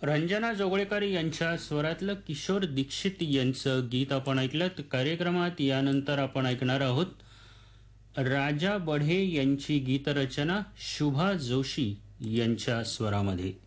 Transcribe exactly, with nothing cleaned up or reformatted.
रंजना जोगळेकर यांच्या स्वरातलं किशोर दीक्षित यांचं गीत आपण ऐकलं. कार्यक्रमात यानंतर आपण ऐकणार आहोत राजा बढे यांची गीतरचना शुभा जोशी यांच्या स्वरामध्ये.